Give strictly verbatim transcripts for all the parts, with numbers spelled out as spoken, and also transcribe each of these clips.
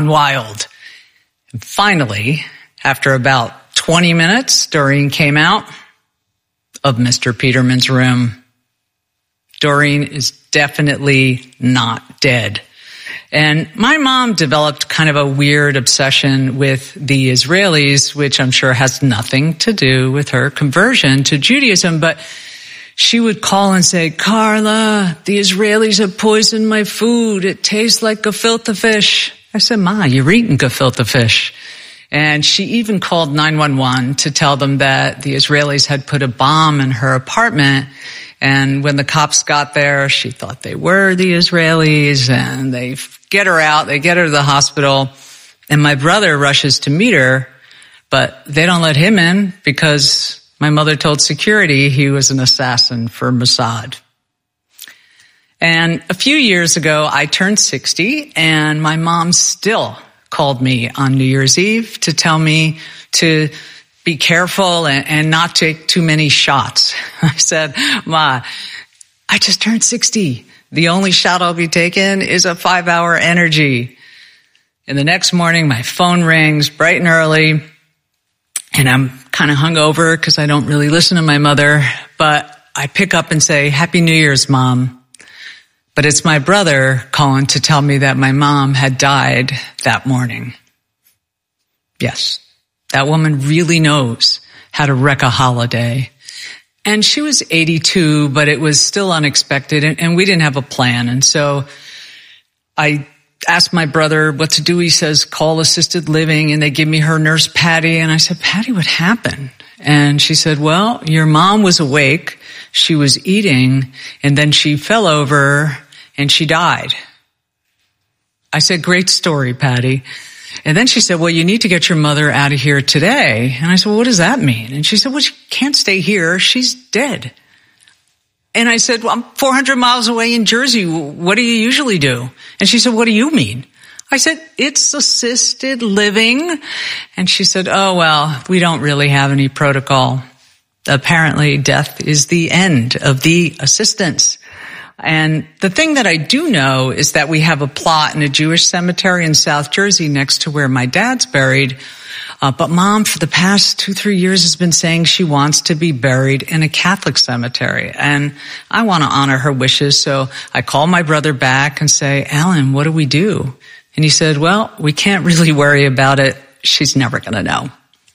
wild. And finally, after about twenty minutes, Doreen came out of Mister Peterman's room. Doreen is definitely not dead. And my mom developed kind of a weird obsession with the Israelis, which I'm sure has nothing to do with her conversion to Judaism, but she would call and say, Carla, the Israelis have poisoned my food. It tastes like gefilte fish. I said, Ma, you're eating gefilte fish. And she even called nine one one to tell them that the Israelis had put a bomb in her apartment. And when the cops got there, she thought they were the Israelis, and they get her out, they get her to the hospital, and my brother rushes to meet her, but they don't let him in because my mother told security he was an assassin for Mossad. And a few years ago, I turned sixty, and my mom still called me on New Year's Eve to tell me to be careful and, and not take too many shots. I said, Ma, I just turned sixty. The only shot I'll be taking is a five-hour energy. And the next morning, my phone rings bright and early, and I'm kind of hungover because I don't really listen to my mother, but I pick up and say, Happy New Year's, Mom. But it's my brother calling to tell me that my mom had died that morning. Yes, that woman really knows how to wreck a holiday. And she was eighty-two, but it was still unexpected, and, and we didn't have a plan. And so I asked my brother what to do. He says, call assisted living, and they give me her nurse, Patty. And I said, Patty, what happened? And she said, well, your mom was awake. She was eating, and then she fell over and she died. I said, great story, Patty. And then she said, well, you need to get your mother out of here today. And I said, well, what does that mean? And she said, well, she can't stay here. She's dead. And I said, well, I'm four hundred miles away in Jersey. What do you usually do? And she said, what do you mean? I said, it's assisted living. And she said, oh, well, we don't really have any protocol. Apparently, death is the end of the assistance. And the thing that I do know is that we have a plot in a Jewish cemetery in South Jersey next to where my dad's buried. Uh, but Mom, for the past two, three years, has been saying she wants to be buried in a Catholic cemetery. And I want to honor her wishes. So I call my brother back and say, Alan, what do we do? And he said, well, we can't really worry about it. She's never going to know.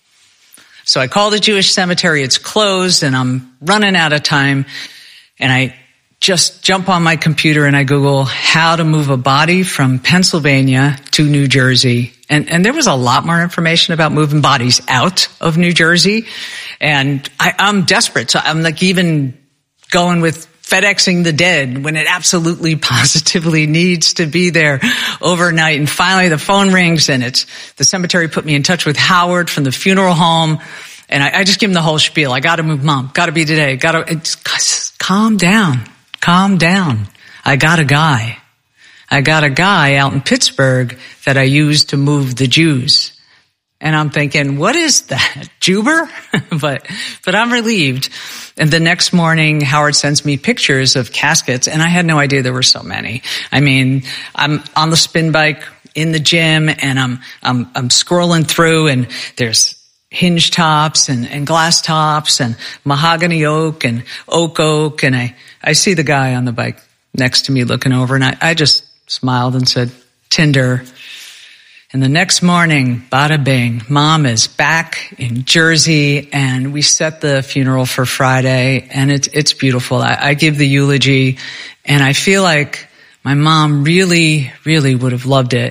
So I call the Jewish cemetery. It's closed, and I'm running out of time. And I just jump on my computer and I Google how to move a body from Pennsylvania to New Jersey. And, and there was a lot more information about moving bodies out of New Jersey. And I, I'm desperate. So I'm like even going with FedExing the dead when it absolutely positively needs to be there overnight. And finally the phone rings, and it's the cemetery put me in touch with Howard from the funeral home. And I, I just give him the whole spiel. I got to move, Mom. Got to be today. Got to it's, calm down. Calm down. I got a guy. I got a guy out in Pittsburgh that I used to move the Jews. And I'm thinking, what is that? Juber? but, but I'm relieved. And the next morning, Howard sends me pictures of caskets, and I had no idea there were so many. I mean, I'm on the spin bike in the gym, and I'm, I'm, I'm scrolling through, and there's hinge tops and, and glass tops and mahogany oak and oak oak. And I, I see the guy on the bike next to me looking over, and I, I just smiled and said, Tinder. And the next morning, bada bing, Mom is back in Jersey, and we set the funeral for Friday, and it's, it's beautiful. I, I give the eulogy, and I feel like my mom really, really would have loved it,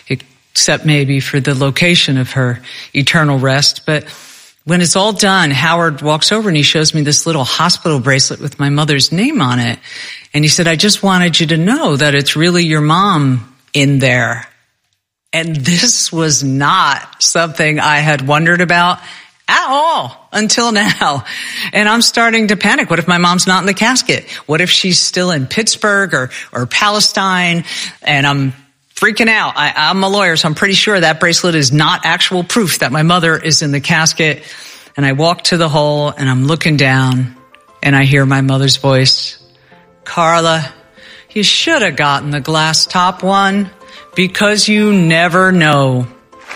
except maybe for the location of her eternal rest. But when it's all done, Howard walks over and he shows me this little hospital bracelet with my mother's name on it. And he said, I just wanted you to know that it's really your mom in there. And this was not something I had wondered about at all until now. And I'm starting to panic. What if my mom's not in the casket? What if she's still in Pittsburgh or, or Palestine? And I'm freaking out. I, I'm a lawyer, so I'm pretty sure that bracelet is not actual proof that my mother is in the casket. And I walk to the hole, and I'm looking down, and I hear my mother's voice. Carla, you should have gotten the glass top one. because you never know.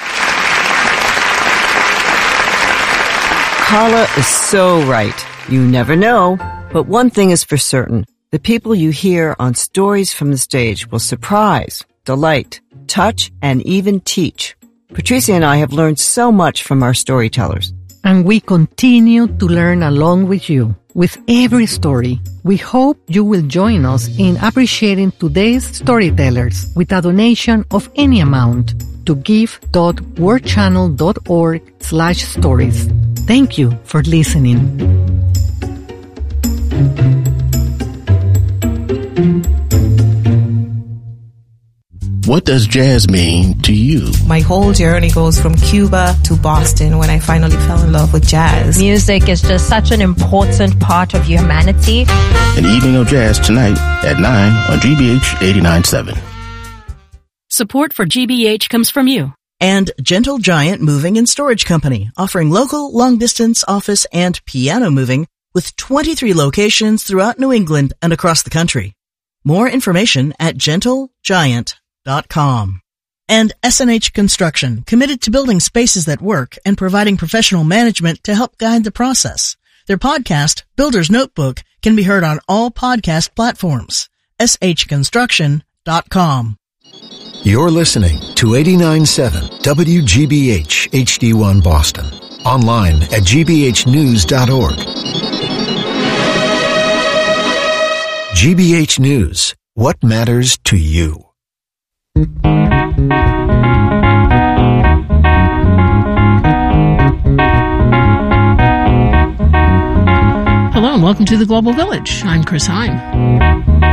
Carla is so right. You never know. But one thing is for certain. The people you hear on Stories from the Stage will surprise, delight, touch, and even teach. Patricia and I have learned so much from our storytellers. And we continue to learn along with you. With every story, we hope you will join us in appreciating today's storytellers with a donation of any amount to give.wordchannel.org slash stories. Thank you for listening. What does jazz mean to you? My whole journey goes from Cuba to Boston when I finally fell in love with jazz. Music is just such an important part of humanity. An evening of jazz tonight at nine on G B H eighty-nine point seven. Support for G B H comes from you. And Gentle Giant Moving and Storage Company, offering local, long-distance, office, and piano moving with twenty-three locations throughout New England and across the country. More information at gentle giant dot com. And S N H Construction, committed to building spaces that work and providing professional management to help guide the process. Their podcast, Builder's Notebook, can be heard on all podcast platforms. S H construction dot com. You're listening to eighty-nine point seven W G B H H D one Boston. Online at g b h news dot org. G B H News. What matters to you? Hello and welcome to the Global Village. I'm Chris Heim.